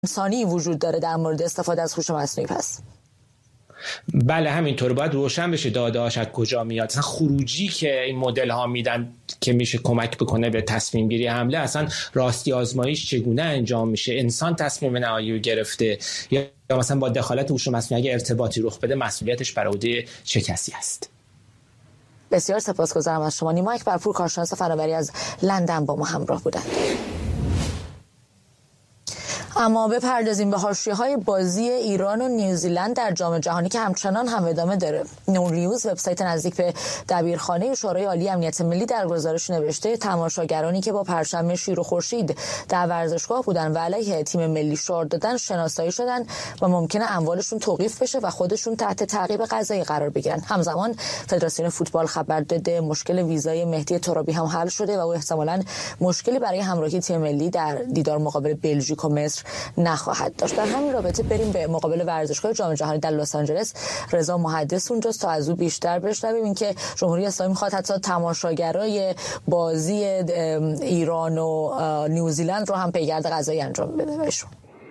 انسانی وجود داره در مورد استفاده از هوش مصنوعی. پس بله همینطور، باید روشن بشه داده‌هاش از کجا میاد، اصلا خروجی که این مدل ها میدن که میشه کمک بکنه به تصمیم گیری حمله، اصلا راستی آزمایش چگونه انجام میشه، انسان تصمیم نهایی رو گرفته یا مثلا با دخالت هوش مصنوعی اگه ارتباطی رخ بده مسئولیتش بر عهده چه کسی است. بسیار سپاسگزارم از شما. نیما اکبرپور، کارشناس فناوری از لندن با ما همراه بودند. اما بپردازیم به حاشیه‌های بازی ایران و نیوزیلند در جام جهانی که همچنان هم ادامه داره. نور نیوز، وبسایت نزدیک به دبیرخانه شورای عالی امنیت ملی، در گزارش نوشته تماشاگرانی که با پرچم شیر و خورشید در ورزشگاه بودن و علیه تیم ملی شعار دادن شناسایی شدن و ممکنه اموالشون توقیف بشه و خودشون تحت تعقیب قضایی قرار بگیرن. همزمان فدراسیون فوتبال خبر داده مشکل ویزای مهدی ترابی هم حل شده و او احتمالاً مشکلی برای همراهی تیم ملی در دیدار مقابل بلژیک و مصر نخواهد داشت. در همین رابطه بریم به مقابل ورزشگاه جام جهانی در لس آنجلس. رضا محدث اونجاست تا از او بیشتر بشنویم که جمهوری اسلامی میخواد حتی تماشاگرای بازی ایران و نیوزیلند رو هم پیگرد قضایی انجام بده بهشون.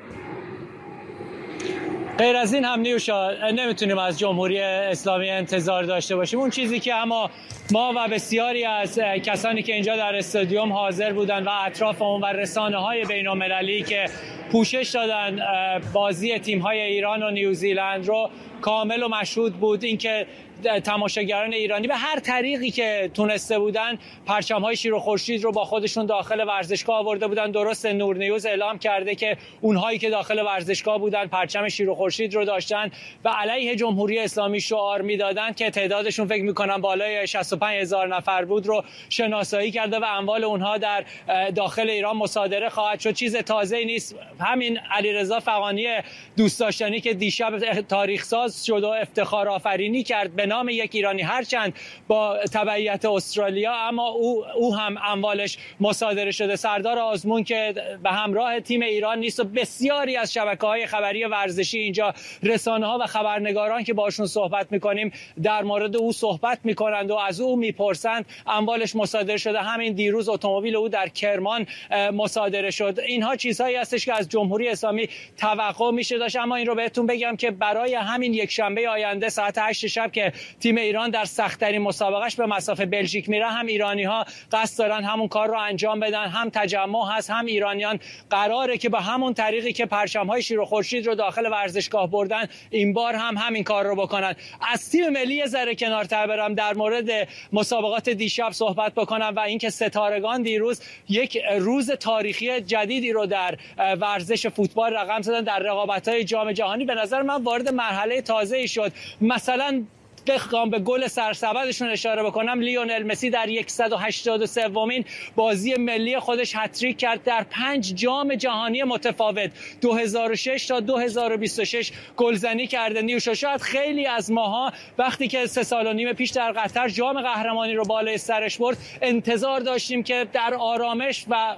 غیر از این هم نیوشا نمیتونیم از جمهوری اسلامی انتظار داشته باشیم اون چیزی که اما ما و بسیاری از کسانی که اینجا در استادیوم حاضر بودن و اطراف اون و رسانه‌های بین‌المللی که پوشش دادن بازی تیم‌های ایران و نیوزیلند رو کامل و مشهود بود. اینکه تماشاگران ایرانی به هر طریقی که تونسته بودن پرچم‌های شیر و خورشید رو با خودشون داخل ورزشگاه آورده بودن. درست نور نیوز اعلام کرده که اونهایی که داخل ورزشگاه بودن پرچم شیر و خورشید رو داشتن و علیه جمهوری اسلامی شعار میدادن که تعدادشون فکر می‌کنم بالای 65000 نفر بود رو شناسایی کرده و اموال اونها در داخل ایران مصادره خواهد شد. چیز تازه‌ای نیست. همین علیرضا فغانی دوست داشتنی که دیشب تاریخ ساز شد و افتخار آفرینی کرد به نام یک ایرانی، هرچند با تبعیت استرالیا، اما او هم اموالش مصادره شده. سردار آزمون که به همراه تیم ایران نیست و بسیاری از شبکه‌های خبری ورزشی اینجا، رسانه‌ها و خبرنگاران که باشون صحبت می‌کنیم در مورد او صحبت می‌کنند و از او می‌پرسند، اموالش مصادره شده. همین دیروز اتومبیل او در کرمان مصادره شد. اینها چیزهایی هستش که از جمهوری اسلامی توقع میشه داشت. اما این رو بهتون بگم که برای همین یک شنبه آینده ساعت 8 شب که تیم ایران در سخت‌ترین مسابقهش به مصاف بلژیک میره، هم ایرانی‌ها قصد دارن همون کار رو انجام بدن، هم تجمع هست، هم ایرانیان قراره که با همون طریقی که پرچم‌های شیر و خورشید رو داخل ورزشگاه بردن این بار هم همین کار رو بکنن. از تیم ملی ذره کنارتر برم، در مورد مسابقات دیشب صحبت بکنم و اینکه ستارگان دیروز یک روز تاریخی جدیدی رو در ورزش فوتبال رقم زدن. در رقابت‌های جام جهانی به نظر من وارد مرحله تازه‌ای شد. مثلا بخوام به گل سرسبدشون اشاره بکنم، لیونل مسی در 183مین بازی ملی خودش هتریک کرد. در 5 جام جهانی متفاوت 2006 تا 2026 گلزنی کرده. نیوشا، شاید خیلی از ماها وقتی که 3 سال و نیم پیش در قطر جام قهرمانی رو بالای سرش برد انتظار داشتیم که در آرامش و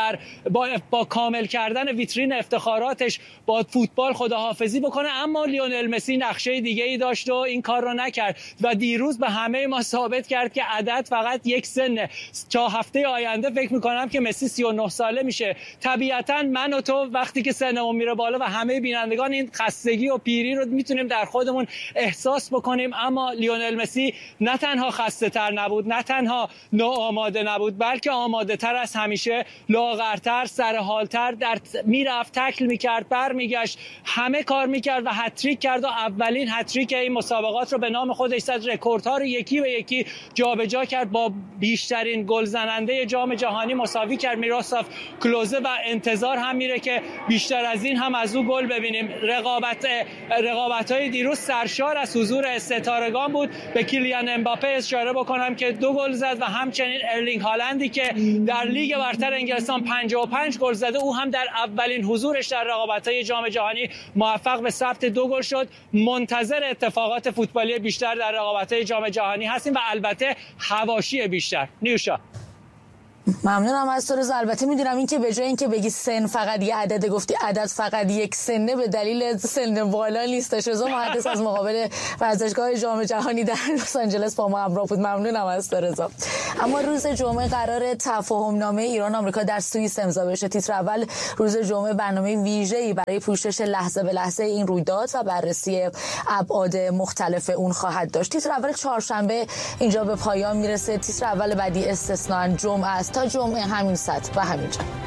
با کامل کردن ویترین افتخاراتش با فوتبال خداحافظی بکنه، اما لیونل مسی نقشه دیگه‌ای داشت و این کار رو نکرد و دیروز به همه ما ثابت کرد که عدد فقط یک سنه. تا هفته آینده فکر می‌کنم که مسی 39 ساله میشه. طبیعتاً من و تو وقتی که سنمون میره بالا و همه بینندگان این خستگی و پیری رو میتونیم در خودمون احساس بکنیم، اما لیونل مسی نه تنها خسته‌تر نبود، نه تنها ناآماده نبود، بلکه آماده‌تر از همیشه، لاغرتر، سرحال‌تر، میرفت تکل میکرد، برمیگشت، همه کار میکرد و هتریک کرد و اولین هتریک این مسابقات رو به نام خودش زد. رکوردها رو یکی به یکی جابجا کرد. با بیشترین گل زننده جام جهانی مساوی کرد میروسلاو کلوزه و انتظار هم میره که بیشتر از این هم از او گل ببینیم. رقابت‌های دیروز سرشار از حضور ستارگان بود. به کیلیان امباپه اشاره بکنم که 2 گل زد و همچنین ارلینگ هالندی که در لیگ برتر انگلستان 55 گل زده، او هم در اولین حضورش در رقابت‌های جام جهانی موفق به ثبت 2 گل شد. منتظر اتفاقات فوتبالی بیشتر در رقابت‌های جام جهانی هستیم و البته حواشی بیشتر. نیوشا. ممنونم از تو رضا. البته میدونم این که به جای اینکه بگی سن فقط یه عدد، گفتی عدد فقط یک سنه به دلیل سن بالا نیستش. رضا محدث از مقابل ورزشگاه جام جهانی در لس آنجلس با ما همراه بود. ممنونم از تو رضا. اما روز جمعه قرار تفاهم نامه ایران آمریکا در سوئیس امضا بشه. تیتر اول روز جمعه برنامه ویژه‌ای برای پوشش لحظه به لحظه این رویداد و بررسی ابعاد مختلف اون خواهد داشت. تیتر اول چهارشنبه اینجا به پایان میرسه. تیتر اول بعدی استثناً جمعه است. تا جمعه همین ساعت و همینجا.